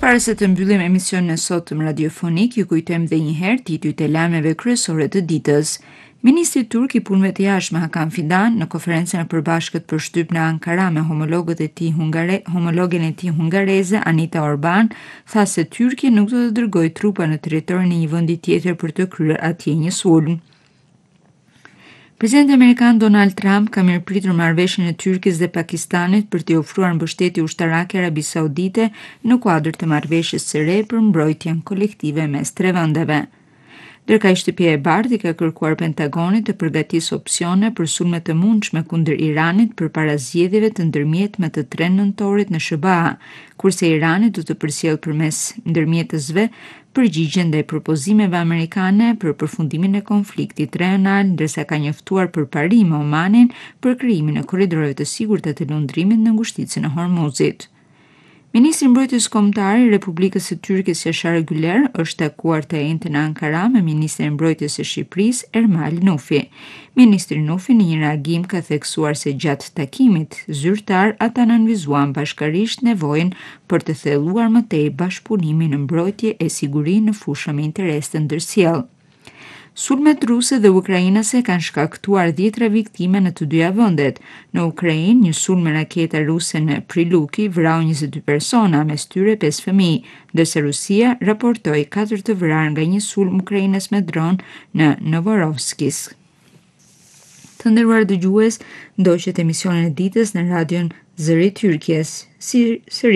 Para se të mbyllim emisionin e sotëm radiofonik, ju kujtojmë edhe një herë titujt e lajmeve kryesore të ditës. Ministri turk i punëve të jashtme Hakan Fidan në konferencën e përbashkët për shtyp në Ankara me homologen e tij hungareze Anita Orban, tha se Tyrkia nuk do të dërgojë trupa në territorin e një vendi tjetër për të kryer atje një sulm. Presidenti amerikan Donald Trump ka mirëpritur marrëveshjen e Tyrkisë dhe Pakistanit për t'i ofruar mbështetje ushtarake Arabisë Saudite në kuadër të marrëveshjes së re për mbrojtjen kolektive mes tre vendeve. Ndërkaq Shtëpia e Bardhë ka kërkuar Pentagonit të përgatisë opsione për sulme të mundshme kundër Iranit përpara zgjedhjeve të ndërmjetme të 3 nëntorit në SBA, kurse Irani do të përcjellë përmes ndërmjetësve përgjigje ndaj propozimeve amerikane për përfundimin e konfliktit rajonal, ndërsa ka njoftuar përparime Omanin për krijimin e korridorëve të sigurta të lundrimit në ngushticën e Hormuzit. Ministri i Mbrojtjes Kombëtare i Republikës së Tyrkisë Yaşar Güler është takuar të njëjtën në Ankara me Ministrin e Mbrojtjes së Shqipërisë Ermal Nufi. Ministri Nufi në një reagim ka theksuar se gjatë takimit zyrtar ata nënvizuan bashkërisht nevojën për të thelluar më tej bashkëpunimin në mbrojtje e siguri në fushë me interes të ndërsjellë. Sulmet ruse dhe ukrainase kanë shkaktuar 10 viktime në të dyja vendet. Në Ukrainë, një sulm me raketa ruse në Priluki vrau 22 persona, mes tyre 5 fëmijë, ndërsa Rusia raportoi 4 të vrarë nga një sulm ukrainas me dron në Novorossiysk. Të nderuar dëgjues, ndoqët emisionin e ditës në radion Zëri i Tyrkisë.